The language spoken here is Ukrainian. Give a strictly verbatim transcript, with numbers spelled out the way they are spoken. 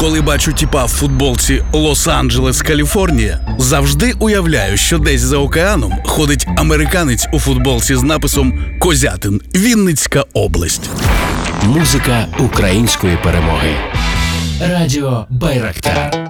Коли бачу тіпа в футболці «Лос-Анджелес, Каліфорнія», завжди уявляю, що десь за океаном ходить американець у футболці з написом «Козятин, Вінницька область». Музика української перемоги. Радіо Байрактар.